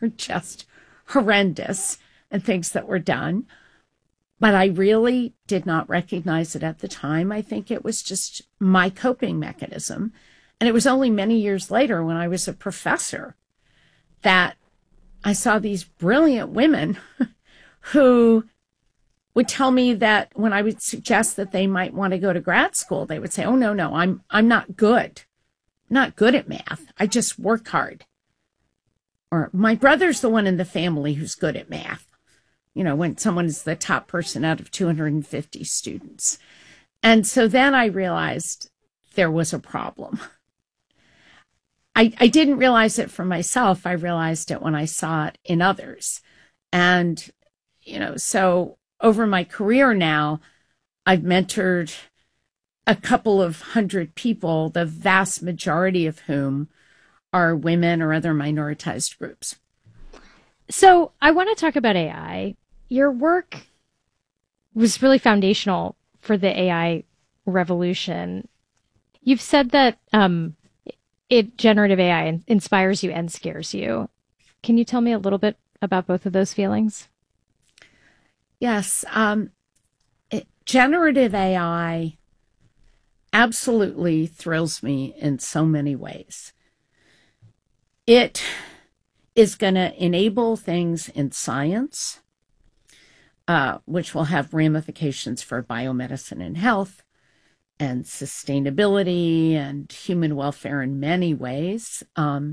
were just horrendous and things that were done. But I really did not recognize it at the time. I think it was just my coping mechanism. And it was only many years later when I was a professor that I saw these brilliant women who would tell me that when I would suggest that they might want to go to grad school, they would say, "Oh, no, I'm not good. I'm not good at math. I just work hard." Or my brother's the one in the family who's good at math. You know, when someone is the top person out of 250 students. And so then I realized there was a problem. I didn't realize it for myself. I realized it when I saw it in others. And, you know, so over my career now, I've mentored a couple of hundred people, the vast majority of whom are women or other minoritized groups. So I want to talk about AI. Your work was really foundational for the AI revolution. You've said that generative AI inspires you and scares you. Can you tell me a little bit about both of those feelings? Yes. Generative AI absolutely thrills me in so many ways. It is going to enable things in science, which will have ramifications for biomedicine and health and sustainability and human welfare in many ways.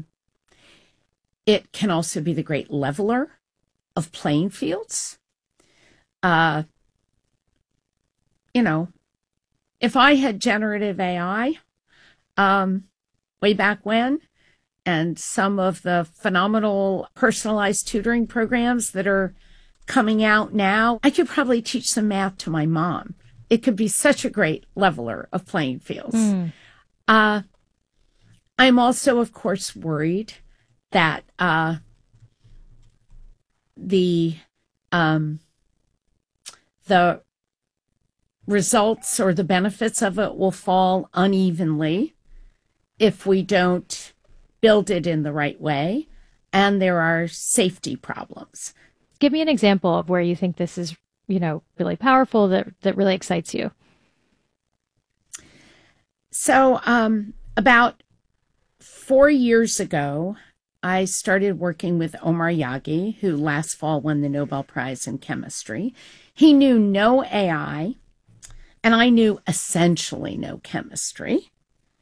It can also be the great leveler of playing fields. You know, if I had generative AI way back when, and some of the phenomenal personalized tutoring programs that are coming out now, I could probably teach some math to my mom. It could be such a great leveler of playing fields. I'm also, of course, worried that the results or the benefits of it will fall unevenly if we don't build it in the right way, and there are safety problems. Give me an example of where you think this is, you know, really powerful, that really excites you. So about 4 years ago, I started working with Omar Yaghi, who last fall won the Nobel Prize in Chemistry. He knew no AI, and I knew essentially no chemistry.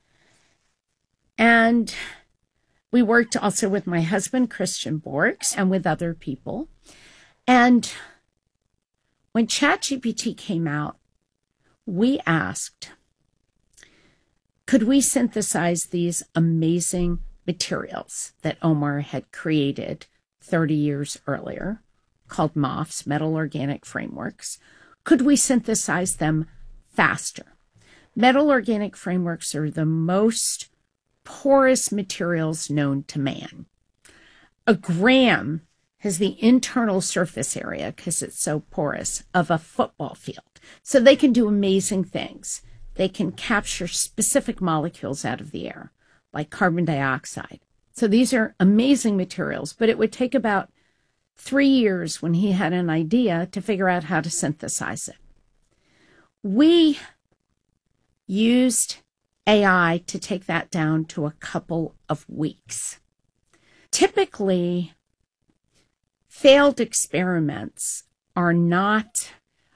And we worked also with my husband, Christian Borks, and with other people. And when ChatGPT came out, we asked, could we synthesize these amazing materials that Omar had created 30 years earlier, called MOFs, Metal Organic Frameworks? Could we synthesize them faster? Metal organic frameworks are the most porous materials known to man. A gram has the internal surface area, because it's so porous, of a football field. So they can do amazing things. They can capture specific molecules out of the air, like carbon dioxide. So these are amazing materials, but it would take about 3 years when he had an idea to figure out how to synthesize it. We used AI to take that down to a couple of weeks. Typically, failed experiments are not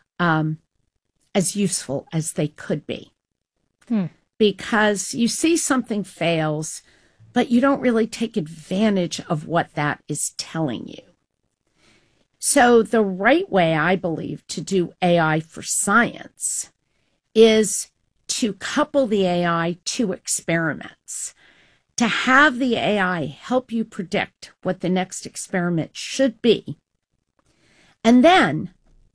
as useful as they could be. Because you see something fails, but you don't really take advantage of what that is telling you. So the right way, I believe, to do AI for science is to couple the AI to experiments, to have the AI help you predict what the next experiment should be, and then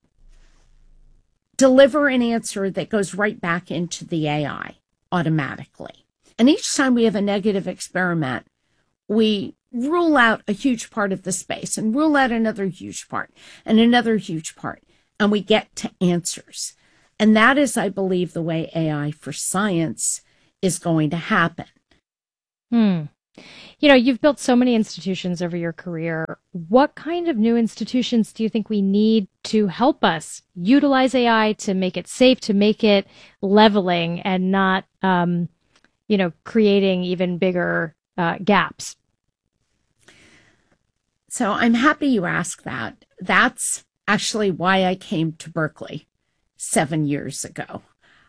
deliver an answer that goes right back into the AI automatically. And each time we have a negative experiment, we rule out a huge part of the space and rule out another huge part and another huge part, and we get to answers. And that is, I believe, the way AI for science is going to happen. You've built so many institutions over your career. What kind of new institutions do you think we need to help us utilize AI to make it safe, to make it leveling and not, creating even bigger gaps? So I'm happy you asked that. That's actually why I came to Berkeley 7 years ago.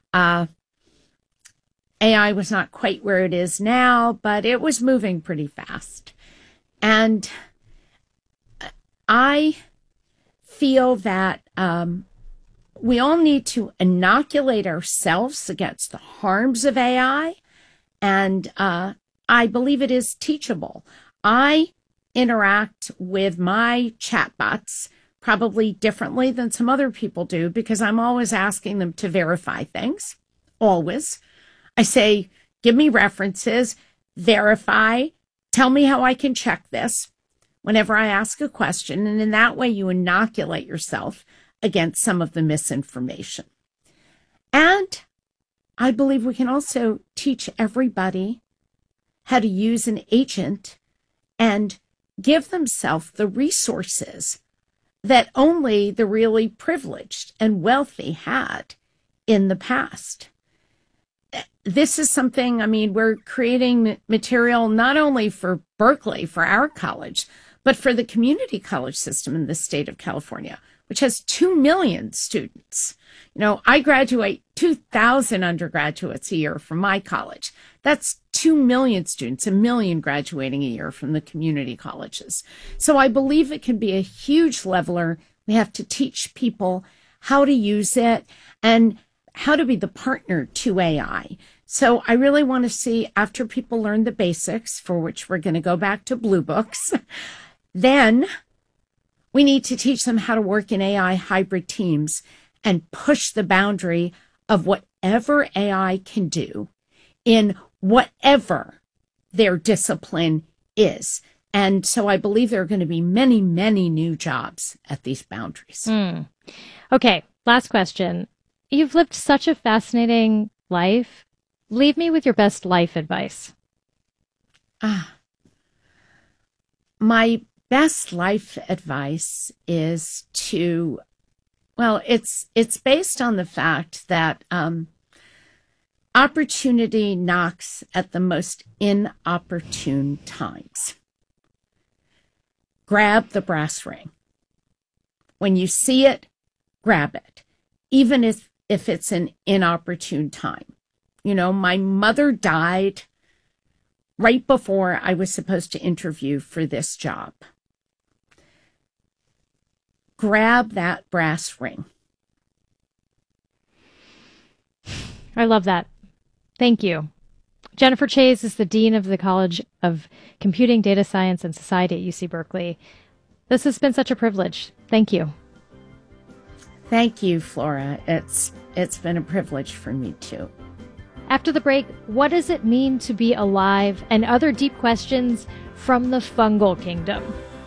AI was not quite where it is now, but it was moving pretty fast. And I feel that we all need to inoculate ourselves against the harms of AI. And I believe it is teachable. I interact with my chatbots probably differently than some other people do because I'm always asking them to verify things. Always. I say, give me references, verify, tell me how I can check this whenever I ask a question. And in that way, you inoculate yourself against some of the misinformation. And I believe we can also teach everybody how to use an agent and give themselves the resources that only the really privileged and wealthy had in the past. This is something, we're creating material not only for Berkeley, for our college, but for the community college system in the state of California, which has 2 million students. I graduate 2,000 undergraduates a year from my college. That's 2 million students, 1 million graduating a year from the community colleges. So I believe it can be a huge leveler. We have to teach people how to use it and how to be the partner to AI. So I really want to see, after people learn the basics, for which we're going to go back to Blue Books, then we need to teach them how to work in AI hybrid teams and push the boundary of whatever AI can do in whatever their discipline is. And so I believe there are going to be many, many new jobs at these boundaries. Okay, last question. You've lived such a fascinating life. Leave me with your best life advice. My best life advice is it's based on the fact that opportunity knocks at the most inopportune times. Grab the brass ring. When you see it, grab it, even if it's an inopportune time. My mother died right before I was supposed to interview for this job. Grab that brass ring. I love that. Thank you. Jennifer Chayes is the Dean of the College of Computing, Data Science, and Society at UC Berkeley. This has been such a privilege. Thank you. Thank you, Flora. It's been a privilege for me too. After the break, what does it mean to be alive, and other deep questions from the fungal kingdom?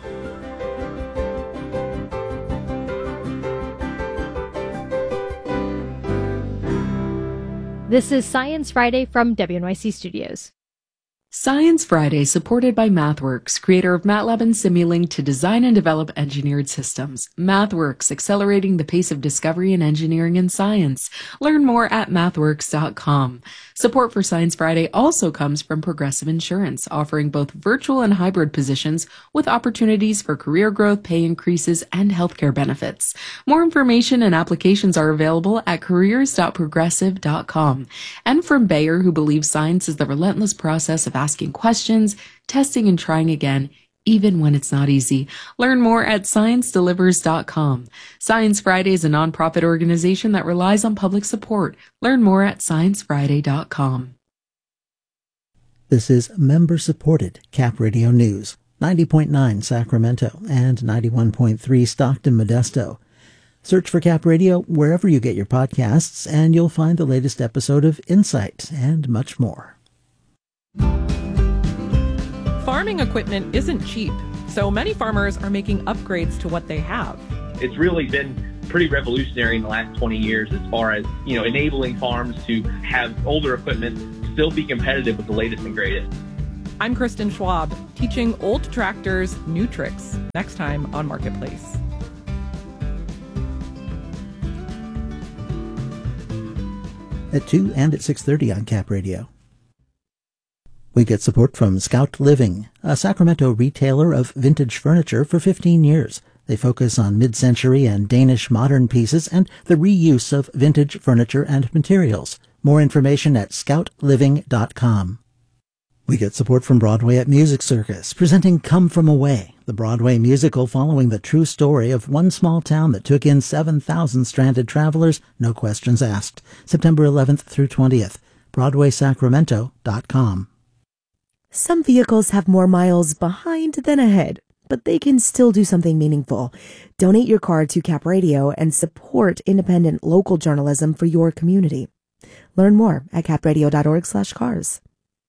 This is Science Friday from WNYC Studios. Science Friday, supported by MathWorks, creator of MATLAB and Simulink to design and develop engineered systems. MathWorks, accelerating the pace of discovery in engineering and science. Learn more at mathworks.com. Support for Science Friday also comes from Progressive Insurance, offering both virtual and hybrid positions with opportunities for career growth, pay increases, and healthcare benefits. More information and applications are available at careers.progressive.com. And from Bayer, who believes science is the relentless process of asking questions, testing, and trying again, even when it's not easy. Learn more at ScienceDelivers.com. Science Friday is a nonprofit organization that relies on public support. Learn more at ScienceFriday.com. This is member-supported Cap Radio News, 90.9 Sacramento and 91.3 Stockton Modesto. Search for Cap Radio wherever you get your podcasts, and you'll find the latest episode of Insight and much more. Farming equipment isn't cheap, so many farmers are making upgrades to what they have. It's really been pretty revolutionary in the last 20 years as far as, enabling farms to have older equipment still be competitive with the latest and greatest. I'm Kristen Schwab, teaching old tractors new tricks next time on Marketplace. At 2 and at 6:30 on Cap Radio. We get support from Scout Living, a Sacramento retailer of vintage furniture for 15 years. They focus on mid-century and Danish modern pieces and the reuse of vintage furniture and materials. More information at scoutliving.com. We get support from Broadway at Music Circus, presenting Come From Away, the Broadway musical following the true story of one small town that took in 7,000 stranded travelers, no questions asked. September 11th through 20th. BroadwaySacramento.com. Some vehicles have more miles behind than ahead, but they can still do something meaningful. Donate your car to Cap Radio and support independent local journalism for your community. Learn more at capradio.org/cars.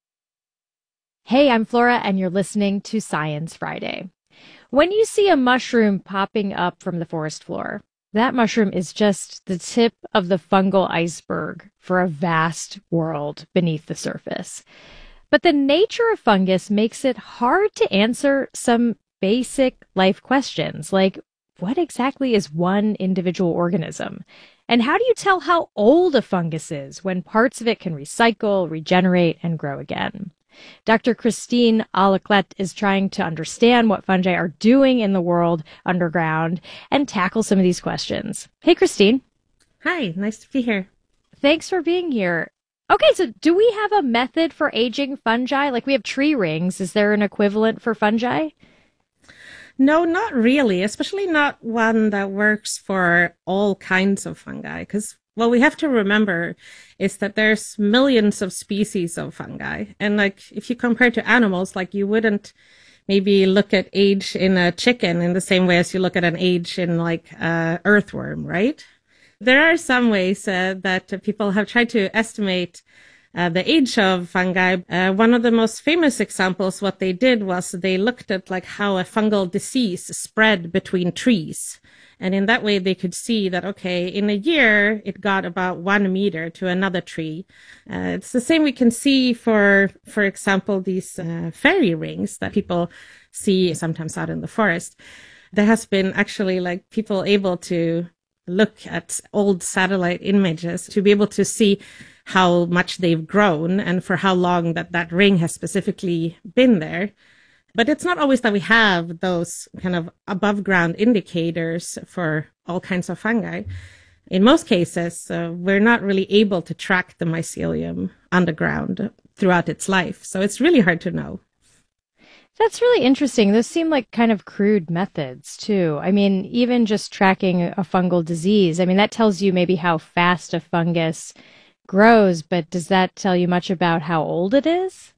Hey, I'm Flora, and you're listening to Science Friday. When you see a mushroom popping up from the forest floor, that mushroom is just the tip of the fungal iceberg for a vast world beneath the surface. But the nature of fungus makes it hard to answer some basic life questions, like what exactly is one individual organism? And how do you tell how old a fungus is when parts of it can recycle, regenerate, and grow again? Dr. Christine Alaclet is trying to understand what fungi are doing in the world underground and tackle some of these questions. Hey, Christine. Hi, nice to be here. Thanks for being here. Okay, so do we have a method for aging fungi? Like we have tree rings. Is there an equivalent for fungi? No, not really, especially not one that works for all kinds of fungi. Because what we have to remember is that there's millions of species of fungi. And like if you compare to animals, like you wouldn't maybe look at age in a chicken in the same way as you look at an age in like earthworm, right? There are some ways that people have tried to estimate the age of fungi. One of the most famous examples, what they did was they looked at like how a fungal disease spread between trees. And in that way, they could see that, okay, in a year, it got about 1 meter to another tree. It's the same we can see for example, these fairy rings that people see sometimes out in the forest. There has been actually like people able to look at old satellite images to be able to see how much they've grown and for how long that ring has specifically been there. But it's not always that we have those kind of above ground indicators for all kinds of fungi. In most cases, we're not really able to track the mycelium underground throughout its life. So it's really hard to know. That's really interesting. Those seem like kind of crude methods, too. I mean, even just tracking a fungal disease, I mean, that tells you maybe how fast a fungus grows, but does that tell you much about how old it is?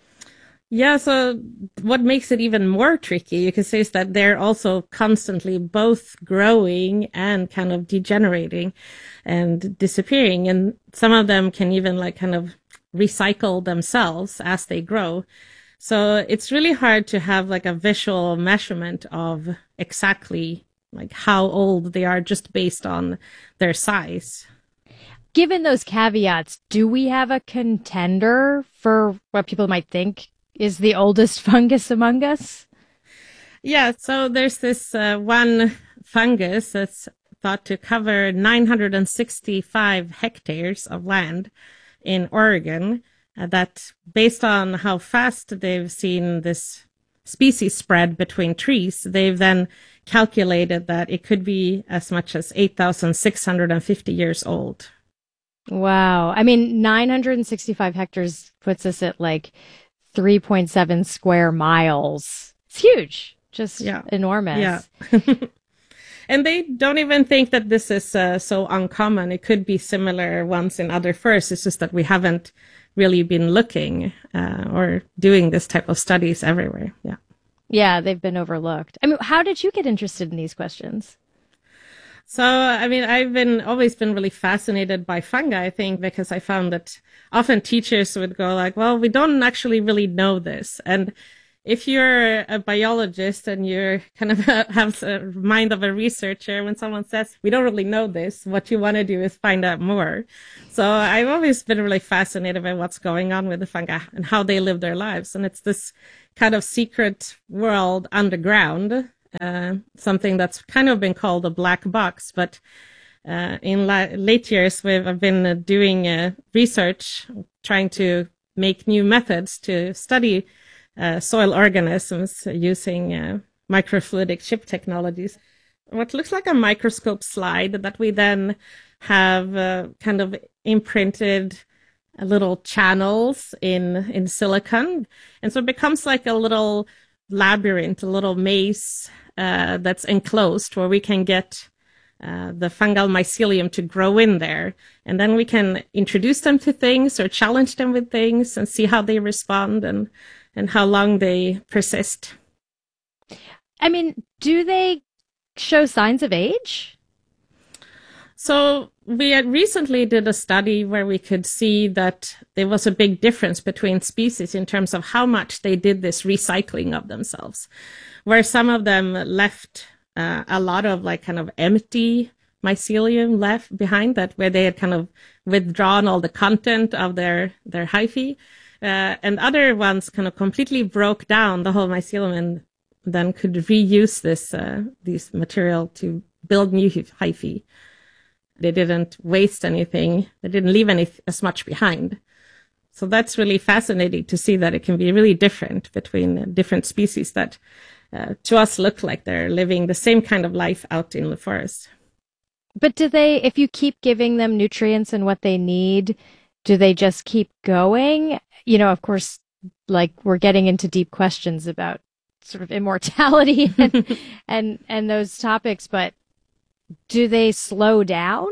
Yeah, so what makes it even more tricky, you could say, is that they're also constantly both growing and kind of degenerating and disappearing. And some of them can even like kind of recycle themselves as they grow. So it's really hard to have like a visual measurement of exactly like how old they are just based on their size. Given those caveats, do we have a contender for what people might think is the oldest fungus among us? Yeah, so there's this one fungus that's thought to cover 965 hectares of land in Oregon. That based on how fast they've seen this species spread between trees, they've then calculated that it could be as much as 8,650 years old. Wow. I mean, 965 hectares puts us at like 3.7 square miles. It's huge. Just enormous. Yeah. And they don't even think that this is so uncommon. It could be similar ones in other forests. It's just that we haven't really been looking or doing this type of studies everywhere. Yeah. Yeah, they've been overlooked. I mean, how did you get interested in these questions? So, I mean, I've always been really fascinated by fungi, I think, because I found that often teachers would go like, well, we don't actually really know this. And if you're a biologist and you're kind of have a mind of a researcher, when someone says, we don't really know this, what you want to do is find out more. So I've always been really fascinated by what's going on with the fungi and how they live their lives. And it's this kind of secret world underground, something that's kind of been called a black box. But in late years, I've been doing research, trying to make new methods to study soil organisms using microfluidic chip technologies. What looks like a microscope slide that we then have kind of imprinted little channels in silicon. And so it becomes like a little labyrinth, a little maze that's enclosed where we can get the fungal mycelium to grow in there. And then we can introduce them to things or challenge them with things and see how they respond and how long they persist. I mean, do they show signs of age? So we had recently did a study where we could see that there was a big difference between species in terms of how much they did this recycling of themselves, where some of them left a lot of like kind of empty mycelium left behind, that where they had kind of withdrawn all the content of their hyphae, and other ones kind of completely broke down the whole mycelium and then could reuse this material to build new hyphae. They didn't waste anything. They didn't leave as much behind. So that's really fascinating to see that it can be really different between different species that to us look like they're living the same kind of life out in the forest. But do they, if you keep giving them nutrients and what they need, do they just keep going? You know, of course, like we're getting into deep questions about sort of immortality and those topics, but do they slow down?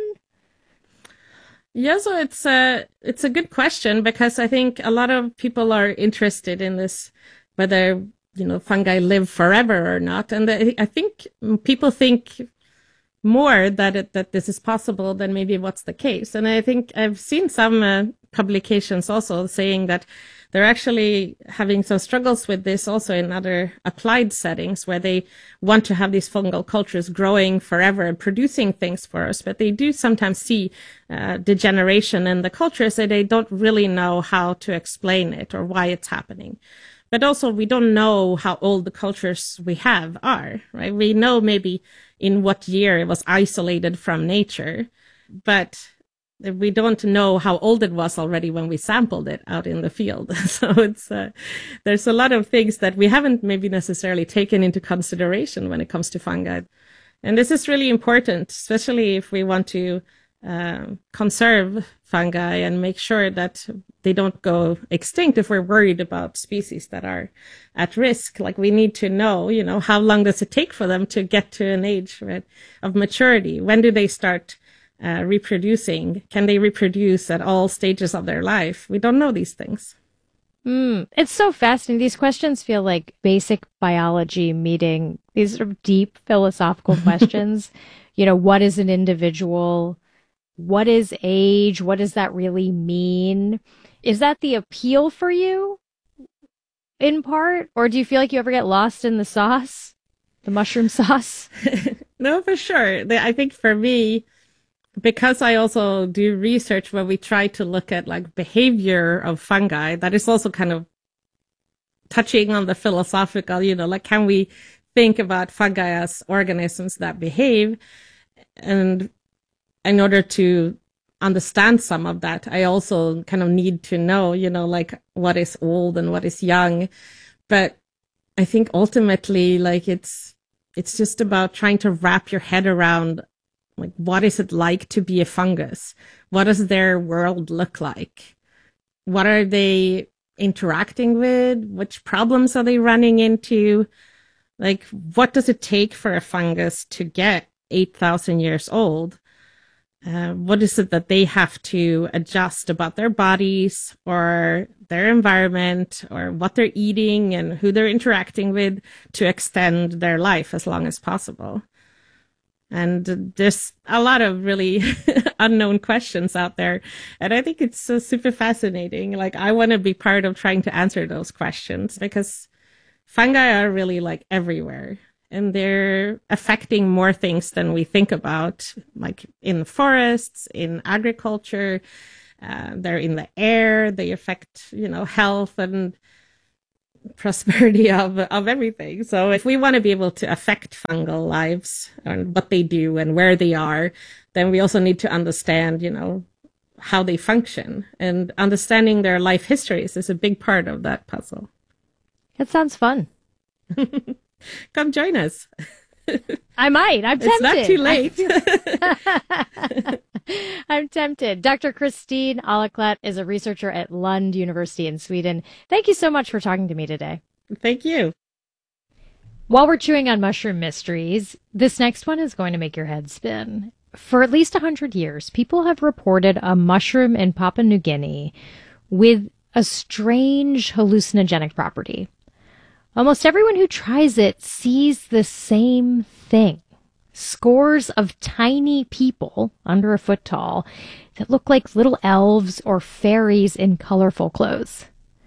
Yeah, so it's a good question, because I think a lot of people are interested in this, whether, fungi live forever or not. And I think people think more that this is possible than maybe what's the case. And I think I've seen some publications also saying that they're actually having some struggles with this also in other applied settings, where they want to have these fungal cultures growing forever and producing things for us. But they do sometimes see degeneration in the cultures, and they don't really know how to explain it or why it's happening. But also, we don't know how old the cultures we have are, right? We know maybe in what year it was isolated from nature, but we don't know how old it was already when we sampled it out in the field. So it's there's a lot of things that we haven't maybe necessarily taken into consideration when it comes to fungi. And this is really important, especially if we want to conserve fungi and make sure that they don't go extinct. If we're worried about species that are at risk, like we need to know, how long does it take for them to get to an age, right, of maturity? When do they start reproducing? Can they reproduce at all stages of their life? We don't know these things. It's so fascinating. These questions feel like basic biology meeting these sort of deep philosophical questions. What is an individual? What is age? What does that really mean? Is that the appeal for you in part? Or do you feel like you ever get lost in the sauce, the mushroom sauce? No, for sure. I think for me, because I also do research where we try to look at like behavior of fungi, that is also kind of touching on the philosophical, like can we think about fungi as organisms that behave? And in order to understand some of that, I also kind of need to know, like what is old and what is young. But I think ultimately, like it's just about trying to wrap your head around, like, what is it like to be a fungus? What does their world look like? What are they interacting with? Which problems are they running into? Like, what does it take for a fungus to get 8,000 years old? What is it that they have to adjust about their bodies or their environment or what they're eating and who they're interacting with to extend their life as long as possible? And there's a lot of really unknown questions out there. And I think it's super fascinating. Like, I want to be part of trying to answer those questions, because fungi are really like everywhere, and they're affecting more things than we think about, like in forests, in agriculture. They're in the air. They affect, health and prosperity of everything. So if we want to be able to affect fungal lives and what they do and where they are, then we also need to understand, how they function, and understanding their life histories is a big part of that puzzle. That sounds fun. Come join us. I might. I'm tempted. It's not too late. I'm tempted. Dr. Christine Ahlekledt is a researcher at Lund University in Sweden. Thank you so much for talking to me today. Thank you. While we're chewing on mushroom mysteries, this next one is going to make your head spin. For at least 100 years, people have reported a mushroom in Papua New Guinea with a strange hallucinogenic property. Almost everyone who tries it sees the same thing. Scores of tiny people, under a foot tall, that look like little elves or fairies in colorful clothes.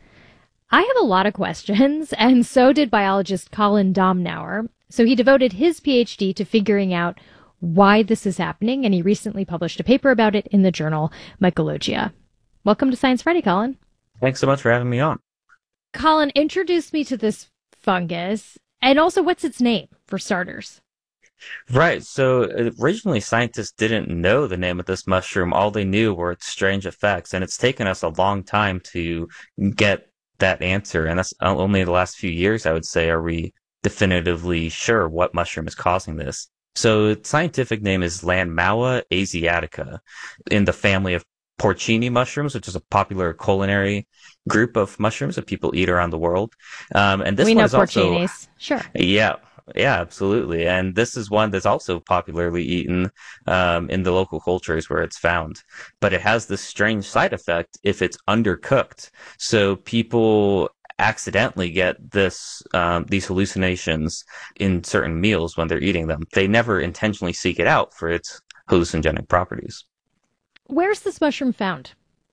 I have a lot of questions, and so did biologist Colin Domnauer. So he devoted his PhD to figuring out why this is happening, and he recently published a paper about it in the journal Mycologia. Welcome to Science Friday, Colin. Thanks so much for having me on. Colin, introduce me to this fungus, and also what's its name, for starters? Right. So originally, scientists didn't know the name of this mushroom. All they knew were its strange effects, and it's taken us a long time to get that answer. And that's only the last few years, I would say, are we definitively sure what mushroom is causing this. So its scientific name is Landmaua asiatica, in the family of porcini mushrooms, which is a popular culinary group of mushrooms that people eat around the world. And this we one know is also, porcinis. Sure. Yeah, absolutely. And this is one that's also popularly eaten in the local cultures where it's found. But it has this strange side effect if it's undercooked. So people accidentally get these hallucinations in certain meals when they're eating them. They never intentionally seek it out for its hallucinogenic properties. Where's this mushroom found?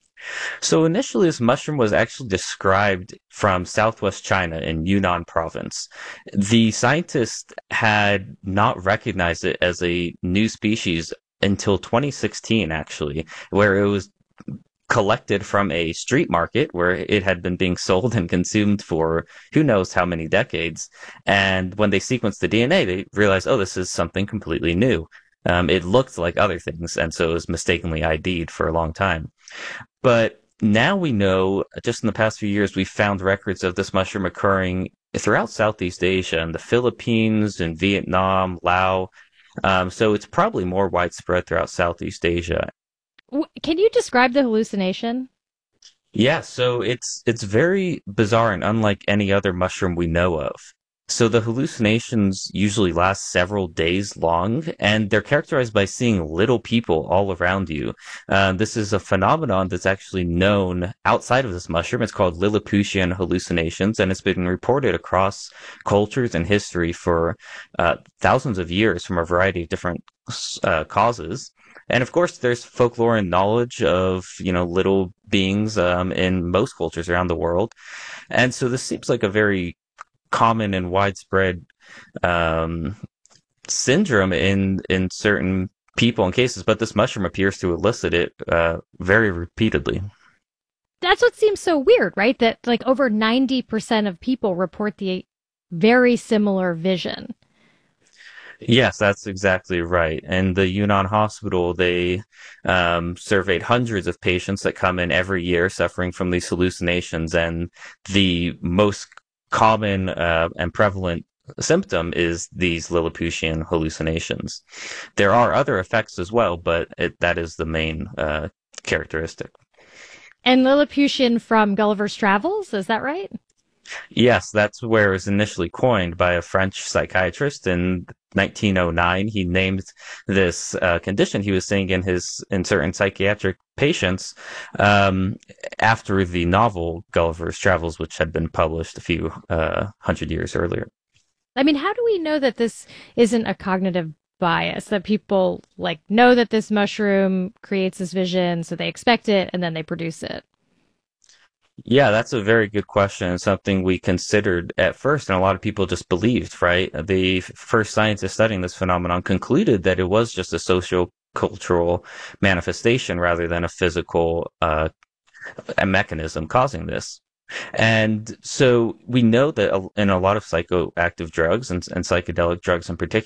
So initially, this mushroom was actually described from southwest China in Yunnan province. The scientists had not recognized it as a new species until 2016, actually, where it was collected from a street market where it had been being sold and consumed for who knows how many decades. And when they sequenced the DNA, they realized, oh, this is something completely new. It looked like other things, and so it was mistakenly ID'd for a long time. But now we know, just in the past few years, we've found records of this mushroom occurring throughout Southeast Asia, in the Philippines, in Vietnam, Laos. So it's probably more widespread throughout Southeast Asia. Can you describe the hallucination? Yeah, so it's very bizarre and unlike any other mushroom we know of. So the hallucinations usually last several days long, and they're characterized by seeing little people all around you. This is a phenomenon that's actually known outside of this mushroom. It's called Lilliputian hallucinations, and it's been reported across cultures and history for thousands of years from a variety of different causes. And of course, there's folklore and knowledge of, little beings in most cultures around the world. And so this seems like a very common and widespread syndrome in certain people and cases, but this mushroom appears to elicit it very repeatedly. That's what seems so weird, right? That like over 90% of people report the very similar vision. Yes, that's exactly right. And the Yunnan Hospital, they surveyed hundreds of patients that come in every year suffering from these hallucinations, and the most common and prevalent symptom is these Lilliputian hallucinations. There are other effects as well, but that is the main characteristic. And Lilliputian from Gulliver's Travels, is that right? Yes, that's where it was initially coined by a French psychiatrist in 1909. He named this condition he was seeing in certain psychiatric patients after the novel Gulliver's Travels, which had been published a few hundred years earlier. I mean, how do we know that this isn't a cognitive bias, that people know that this mushroom creates this vision, so they expect it and then they produce it? Yeah, that's a very good question, and something we considered at first, and a lot of people just believed, right? The first scientists studying this phenomenon concluded that it was just a socio-cultural manifestation rather than a physical a mechanism causing this. And so we know that in a lot of psychoactive drugs and psychedelic drugs in particular,